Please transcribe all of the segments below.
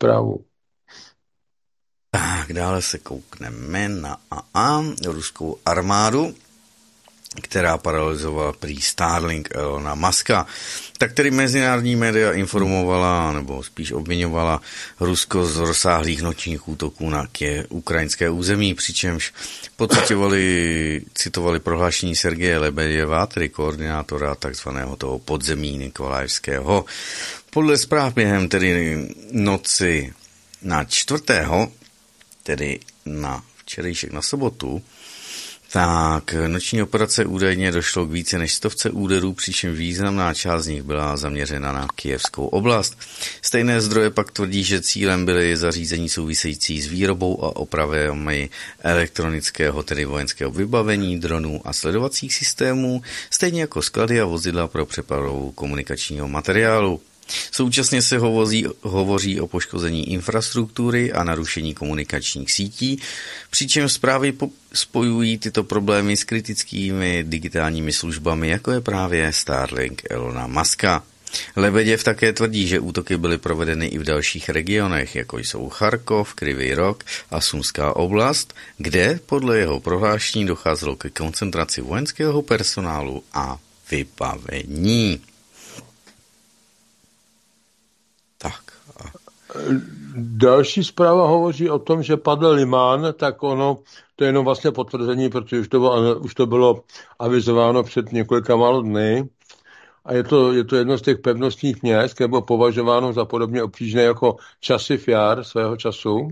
zprávu. Tak, dále se koukneme na ruskou armádu, která paralyzovala prý Starlink Elona Muska. Tak tedy mezinárodní média informovala, nebo spíš obviňovala Rusko z rozsáhlých nočních útoků na ukrajinské území, přičemž citovali prohlášení Sergeje Lebeděva, tedy koordinátora takzvaného toho podzemí Nikolajevského. Podle zpráv během tedy noci na 4., tedy na včerejšek na sobotu, tak noční operace údajně došlo k více než 100 úderů, přičemž významná část z nich byla zaměřena na Kyjevskou oblast. Stejné zdroje pak tvrdí, že cílem byly zařízení související s výrobou a opravami elektronického, tedy vojenského vybavení, dronů a sledovacích systémů, stejně jako sklady a vozidla pro přepravu komunikačního materiálu. Současně se hovoří o poškození infrastruktury a narušení komunikačních sítí, přičemž zprávy spojují tyto problémy s kritickými digitálními službami, jako je právě Starlink Elona Muska. Lebeděv také tvrdí, že útoky byly provedeny i v dalších regionech, jako jsou Charkov, Kryvý Rog a Sumská oblast, kde podle jeho prohlášení docházelo ke koncentraci vojenského personálu a vybavení. Další zpráva hovoří o tom, že padl Limán, tak ono, to je jenom vlastně potvrzení, protože už to bylo avizováno před několika málo dny. A je to jedno z těch pevnostních měst, které bylo považováno za podobně obtížné jako Časiv Jar svého času.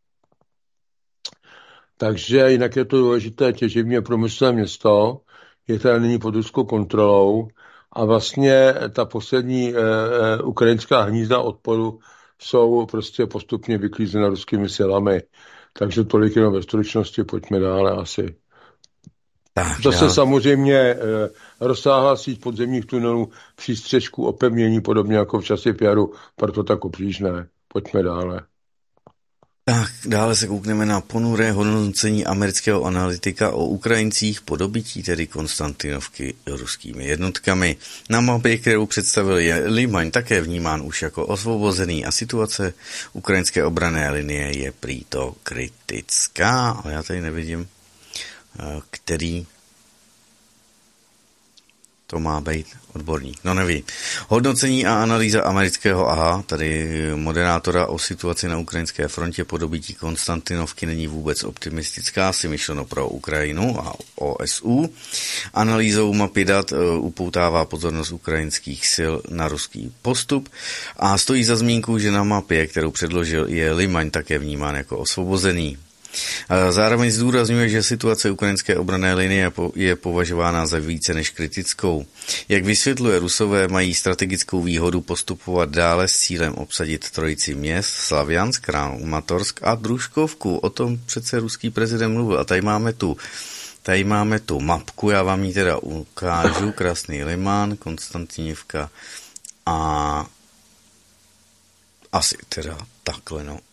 Takže jinak je to důležité těžebně průmyslové město, je teda nyní pod ruskou kontrolou a vlastně ta poslední ukrajinská hnízda odporu jsou prostě postupně vyklízena ruskými silami. Takže tolik jenom ve stručnosti, pojďme dále asi. Zase samozřejmě rozsáhlá síť podzemních tunelů, přístřežků, opevnění, podobně jako v Časiv Jaru, proto tak obtížné. Pojďme dále. Tak, dále se koukneme na ponuré hodnocení amerického analytika o Ukrajincích po dobytí tedy Konstantinovky ruskými jednotkami. Na mapě, kterou představil, je Liman také vnímán už jako osvobozený a situace ukrajinské obranné linie je prý to kritická, ale já tady nevidím, který to má být odborník. No nevím. Hodnocení a analýza amerického tady moderátora o situaci na ukrajinské frontě po dobytí Konstantinovky není vůbec optimistická, si myšleno pro Ukrajinu a OSU. Analýzou mapy dat upoutává pozornost ukrajinských sil na ruský postup a stojí za zmínku, že na mapě, kterou předložil, je Liman také vnímán jako osvobozený. Zároveň zdůrazňuje, že situace ukrajinské obranné linie je považována za více než kritickou. Jak vysvětluje, Rusové mají strategickou výhodu postupovat dále s cílem obsadit trojici měst Slavjansk, Kramatorsk a Družkovku. O tom přece ruský prezident mluvil. A tady máme tu mapku, já vám ji teda ukážu. Krasný Liman, Konstantinivka a asi teda takhle, no.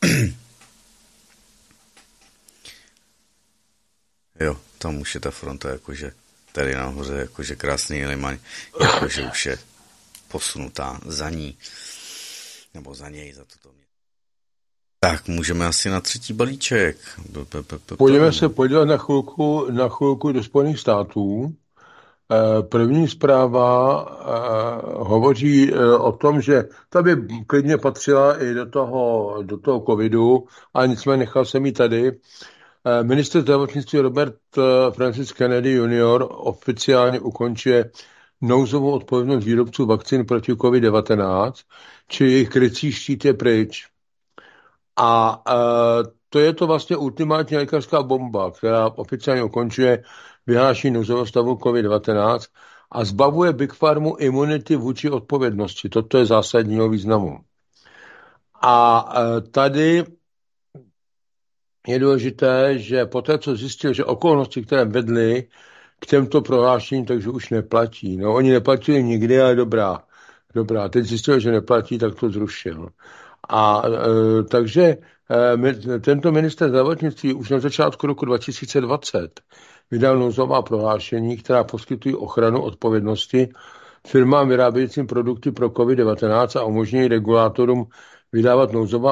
Jo, tam už je ta fronta, jakože tady nahoře, jakože krásný Liman, jakože už je posunutá za ní, nebo za něj, za toto mě. Tak, můžeme asi na třetí balíček. Pojďme se podívat na chvilku do Spojených států. První zpráva hovoří o tom, že ta by klidně patřila i do toho covidu, ale nicméně nechal jsem ji tady. Ministr zdravotnictví Robert Francis Kennedy Jr. oficiálně ukončuje nouzovou odpovědnost výrobců vakcín proti COVID-19, či jejich krycí štít je pryč. A to je to vlastně ultimátní lékařská bomba, která oficiálně ukončuje vyhlášení nouzového stavu COVID-19 a zbavuje Big Pharmu imunity vůči odpovědnosti. Toto je zásadního významu. A tady je důležité, že poté, co zjistil, že okolnosti, které vedly k těmto prohlášením, takže už neplatí. No, oni neplatili nikdy, ale dobrá. Teď zjistil, že neplatí, tak to zrušil. A takže tento ministr zdravotnictví už na začátku roku 2020 vydal nouzová prohlášení, která poskytují ochranu odpovědnosti firmám vyrábějícím produkty pro COVID-19 a umožňují regulátorům vydávat nouzová